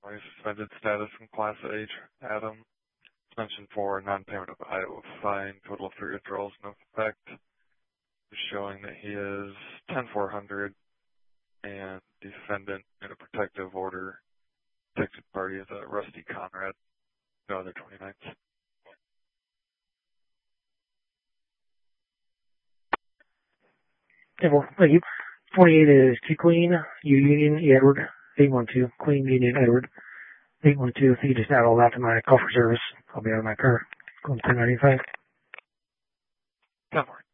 Suspended status from Class H. Adam. Suspension for non-payment of Iowa fine. Total of 3 withdrawals in effect. Showing that he is 10-400 and defendant in a protective order. Protected party is Rusty Conrad. No other 29th. Thank you. 28 is T Queen, U Union, E Edward, 812, Queen, Union, Edward, 812. You just add all that to my call for service. I'll be out of my car. Going 1095. 10-4.